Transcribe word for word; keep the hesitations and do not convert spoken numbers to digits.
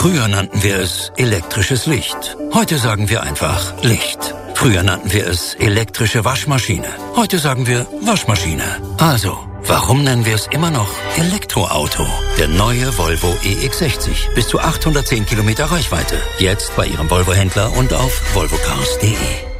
Früher nannten wir es elektrisches Licht. Heute sagen wir einfach Licht. Früher nannten wir es elektrische Waschmaschine. Heute sagen wir Waschmaschine. Also, warum nennen wir es immer noch Elektroauto? Der neue Volvo E X sechzig. Bis zu achthundertzehn Kilometer Reichweite. Jetzt bei Ihrem Volvo-Händler und auf volvo cars punkt de.